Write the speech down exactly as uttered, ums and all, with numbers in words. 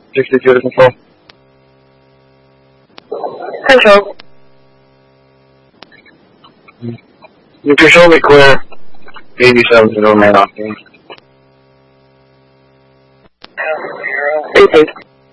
sixty-two to control. Control. You can show me clear. eighty-seven to no man off game. Repeat.